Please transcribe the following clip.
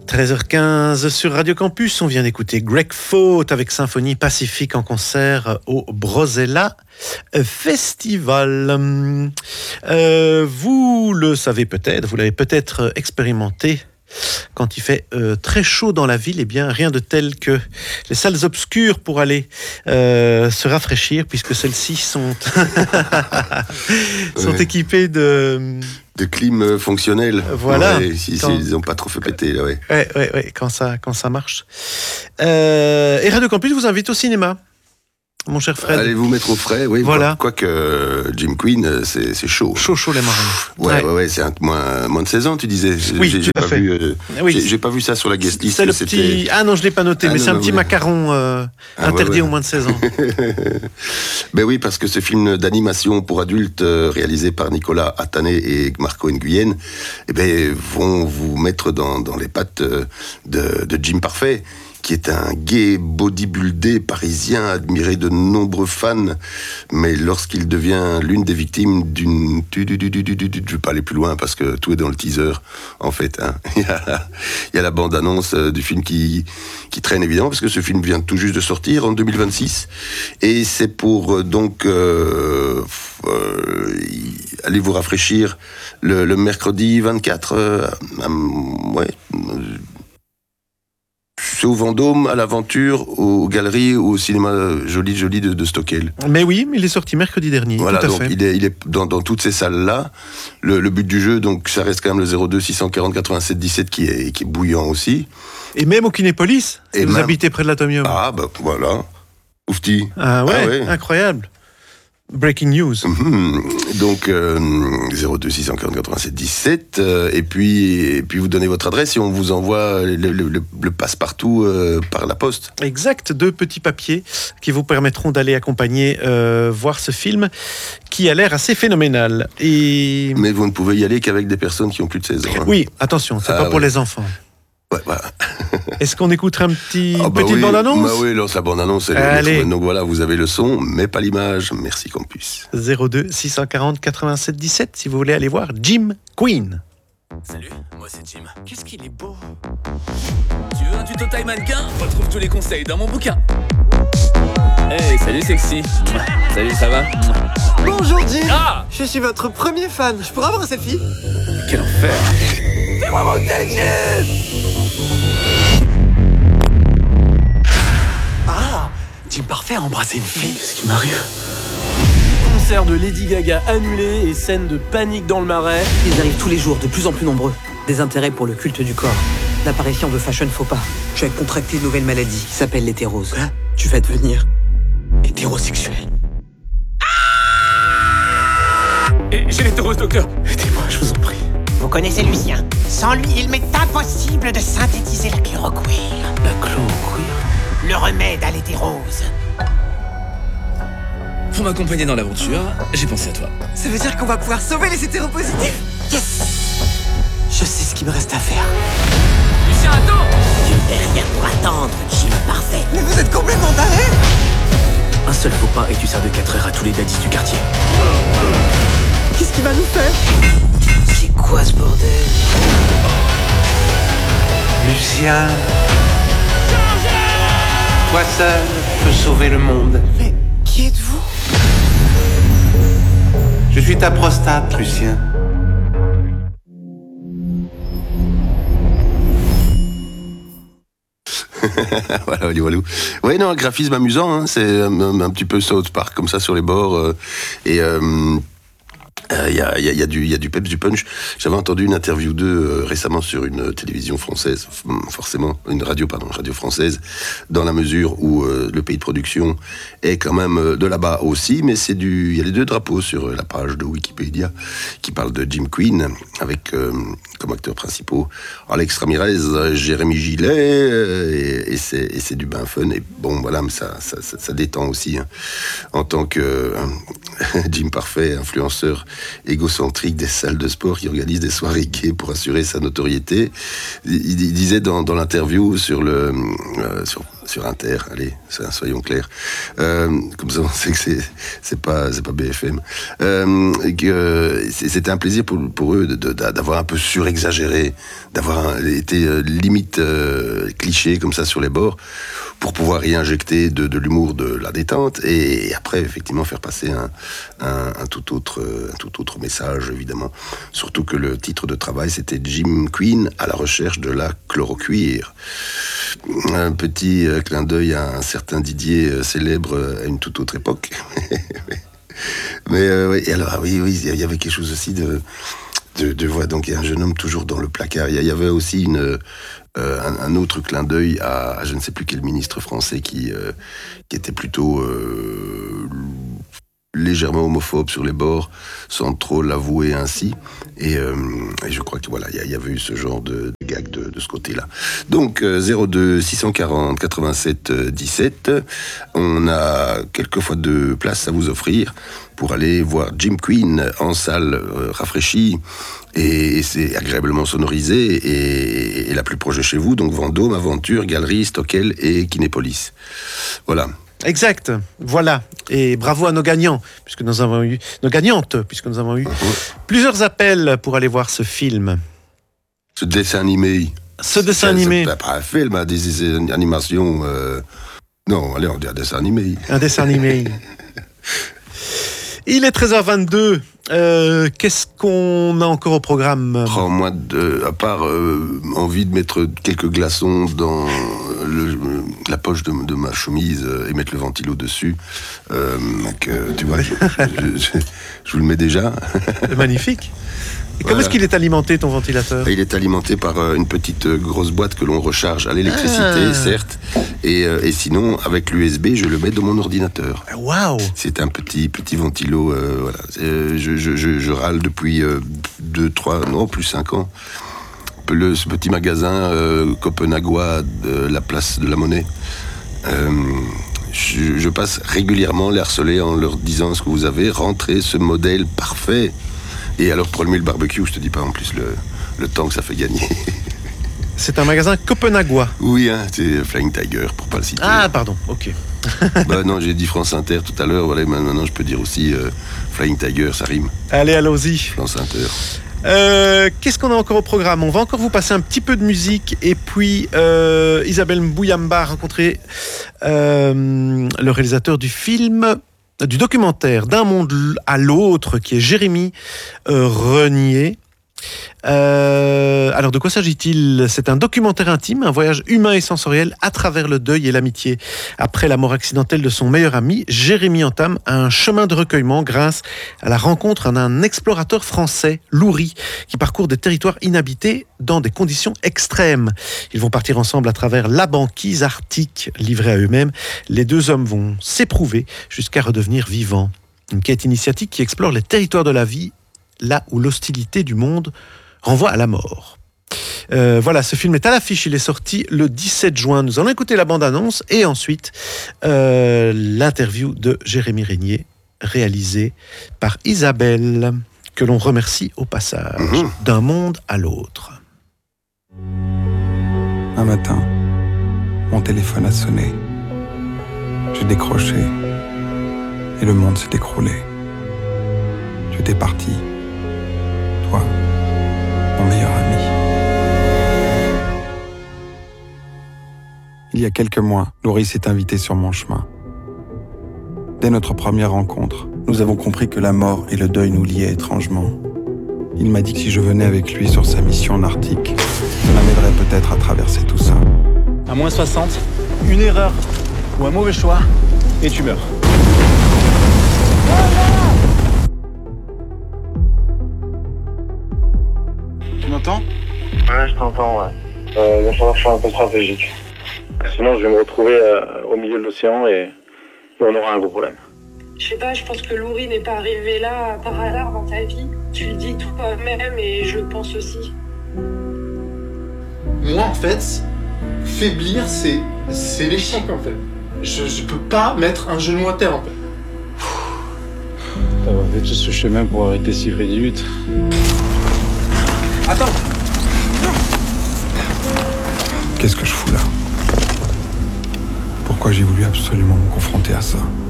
13h15 sur Radio Campus, on vient d'écouter Greg Fault avec Symphonie Pacifique en concert au Brozella Festival. Vous le savez peut-être, vous l'avez peut-être expérimenté. Quand il fait très chaud dans la ville, eh bien, rien de tel que les salles obscures pour aller se rafraîchir, puisque celles-ci sont, sont équipées de clim fonctionnel. Voilà. Ouais, ils n'ont pas trop fait péter, là, ouais. Ouais, quand ça marche. Et Radio Campus vous invite au cinéma, mon cher Fred. Allez vous mettre au frais, oui. Voilà. Quoique Jim Queen, c'est chaud. Chaud les marins. Ouais, c'est moins de 16 ans, tu disais. Oui, j'ai tout à pas fait. J'ai pas vu ça sur la guest list. C'est le petit... Ah non, je l'ai pas noté, mais c'est un petit macaron interdit aux moins de 16 ans. Ben oui, parce que ce film d'animation pour adultes réalisé par Nicolas Attané et Marco Nguyen, eh ben, vont vous mettre dans les pattes de Jim Parfait, qui est un gay bodybuildé parisien admiré de nombreux fans, mais lorsqu'il devient l'une des victimes d'une... Je ne vais pas aller plus loin parce que tout est dans le teaser, en fait. Hein. Il y a la bande-annonce du film qui traîne évidemment, parce que ce film vient tout juste de sortir en 2026, et c'est pour aller vous rafraîchir le mercredi 24, c'est au Vendôme, à l'Aventure, aux Galeries, au cinéma joli de Stockel. Mais oui, il est sorti mercredi dernier. Voilà, tout à donc fait. il est dans toutes ces salles-là. Le but du jeu, donc ça reste quand même le 02 640 87 17 qui est bouillant aussi. Et même au Kinépolis, si vous habitez près de l'Atomium. Ah, bah voilà. Oufti. Ah ouais, incroyable. Breaking news. Donc 02 640 87 17 et puis vous donnez votre adresse et on vous envoie le passe-partout par la poste. Exact, 2 petits papiers qui vous permettront d'aller accompagner voir ce film qui a l'air assez phénoménal. Mais vous ne pouvez y aller qu'avec des personnes qui ont plus de 16 ans. Hein. Oui, attention, c'est pas pour les enfants. Ouais, voilà. Est-ce qu'on écouterait petite bande-annonce? Oui, lance la bande-annonce. Allez. Donc voilà, vous avez le son, mais pas l'image. Merci Campus. 02 640 87 17 si vous voulez aller voir Jim Queen. Salut, moi c'est Jim. Qu'est-ce qu'il est beau. Tu veux un tuto taille mannequin? Retrouve tous les conseils dans mon bouquin. Hey, salut sexy. Salut, ça va? Bonjour Jim. Ah, je suis votre premier fan. Je pourrais avoir un selfie? quel enfer. Fais-moi mon selfie. Ah, Jim Parfait a embrassé une fille. Qu'est-ce qui m'arrive? Concert de Lady Gaga annulé et scène de panique dans le Marais. Ils arrivent tous les jours, de plus en plus nombreux. Des intérêts pour le culte du corps. L'apparition de fashion faux pas. Tu as contracté une nouvelle maladie qui s'appelle l'hétérose. Hein? Tu vas devenir Hétérosexuel. Et j'ai l'hétérose, docteur. Aidez-moi, je vous en prie. Vous connaissez Lucien? Sans lui, il m'est impossible de synthétiser la chloroquine. La chloroquine. Le remède à l'hétérose. Pour m'accompagner dans l'aventure, j'ai pensé à toi. Ça veut dire qu'on va pouvoir sauver les hétéropositifs? Yes! Je sais ce qu'il me reste à faire. Lucien, attends! Tu n'es rien pour attendre, Jim Parfait. Mais vous êtes complètement taré! Un seul faux pas et tu sers de 4 heures à tous les daddies du quartier. Qu'est-ce qu'il va nous faire? C'est quoi ce bordel? Lucien, toi seul peux sauver le monde. Mais qui êtes-vous? Je suis ta prostate, Lucien. Voilà. Ouais, non, un graphisme amusant, hein, c'est un petit peu South Park comme ça sur les bords et il y a du peps, du punch. J'avais entendu une interview d'eux récemment sur une télévision française, forcément une radio française, dans la mesure où le pays de production est quand même de là-bas aussi, mais il y a les 2 drapeaux sur la page de Wikipédia qui parle de Jim Queen avec comme acteurs principaux Alex Ramirez, Jérémy Gillet et c'est du bain fun et bon voilà, mais ça détend aussi hein, en tant que Jim Parfait, influenceur égocentrique des salles de sport qui organise des soirées gays pour assurer sa notoriété. Il disait dans l'interview sur sur Inter, allez, soyons clairs. Comme ça, on sait que c'est pas BFM. C'était un plaisir pour eux d'avoir un peu surexagéré, d'avoir été limite cliché comme ça sur les bords, pour pouvoir y injecter de l'humour, de la détente, et après effectivement faire passer un tout autre message, évidemment. Surtout que le titre de travail, c'était Jim Queen à la recherche de la chlorocuir. Un petit clin d'œil à un certain Didier célèbre à une toute autre époque. Mais oui, alors oui, il y avait quelque chose aussi de voilà, donc il y a un jeune homme toujours dans le placard. Il y avait aussi un autre clin d'œil à je ne sais plus quel ministre français qui était plutôt légèrement homophobe sur les bords, sans trop l'avouer ainsi. Et je crois que voilà, il y avait eu ce genre de gag de ce côté-là. Donc 02 640 87 17, on a quelques fois de place à vous offrir pour aller voir Jim Queen en salle rafraîchie, et c'est agréablement sonorisé, et la plus proche de chez vous, donc Vendôme, Aventure, Galerie, Stockel et Kinépolis. Voilà. Exact, voilà. Et bravo à nos gagnants, puisque nous avons eu nos gagnantes, puisque nous avons eu plusieurs appels pour aller voir ce film. Ce dessin animé. C'est pas un film, des animations. Non, allez, on dit un dessin animé. Un dessin animé. Il est 13h22. Qu'est-ce qu'on a encore au programme ? Moi, à part envie de mettre quelques glaçons dans la poche de ma chemise et mettre le ventilo dessus, tu vois, je vous le mets déjà. Magnifique. Et comment est-ce qu'il est alimenté, ton ventilateur ? Il est alimenté par une petite grosse boîte que l'on recharge à l'électricité, certes, et sinon, avec l'USB, je le mets dans mon ordinateur. Waouh ! C'est un petit ventilo, voilà. Je râle depuis 5 ans. Ce petit magasin copenhagois de la place de la Monnaie. Je passe régulièrement les harceler en leur disant: est-ce que vous avez rentré ce modèle parfait ? Et alors, pour allumer le barbecue, je te dis pas en plus le temps que ça fait gagner. C'est un magasin copenhagois. Oui, hein, c'est Flying Tiger, pour pas le citer. Ah, pardon, ok. Non, j'ai dit France Inter tout à l'heure, voilà, maintenant je peux dire aussi Flying Tiger, ça rime. Allez, allons-y. France Inter. Qu'est-ce qu'on a encore au programme ? On va encore vous passer un petit peu de musique, et puis Isabelle Mbouyamba a rencontré le réalisateur du film, du documentaire D'un monde à l'autre, qui est Jérémy Renier. Alors de quoi s'agit-il ? C'est un documentaire intime, un voyage humain et sensoriel à travers le deuil et l'amitié. Après la mort accidentelle de son meilleur ami, Jérémy entame un chemin de recueillement grâce à la rencontre d'un explorateur français, Loury, qui parcourt des territoires inhabités dans des conditions extrêmes. Ils vont partir ensemble à travers la banquise arctique. Livrés à eux-mêmes, les deux hommes vont s'éprouver jusqu'à redevenir vivants. Une quête initiatique qui explore les territoires de la vie, là où l'hostilité du monde renvoie à la mort. Voilà, ce film est à l'affiche, il est sorti le 17 juin. Nous allons écouter la bande-annonce et ensuite l'interview de Jérémy Renier, réalisée par Isabelle, que l'on remercie au passage. D'un monde à l'autre. Un matin, mon téléphone a sonné. J'ai décroché et le monde s'est écroulé. Tu étais parti. Toi, mon meilleur ami. Il y a quelques mois, Loury s'est invité sur mon chemin. Dès notre première rencontre, nous avons compris que la mort et le deuil nous liaient étrangement. Il m'a dit que si je venais avec lui sur sa mission en Arctique, cela m'aiderait peut-être à traverser tout ça. À moins 60, une erreur ou un mauvais choix, et tu meurs. Tu m'entends ? Ouais, je t'entends, ouais. Il va falloir faire un peu stratégique. Sinon, je vais me retrouver au milieu de l'océan et on aura un gros problème. Je sais pas, je pense que Loury n'est pas arrivé là par hasard dans ta vie. Tu le dis toi-même et je le pense aussi. Moi, en fait, faiblir, c'est l'échec, en fait. Je peux pas mettre un genou à terre, en fait. T'as fait tout ce chemin pour arrêter si vite. Attends! Qu'est-ce que je fous là ? pourquoi j'ai voulu absolument me confronter à ça.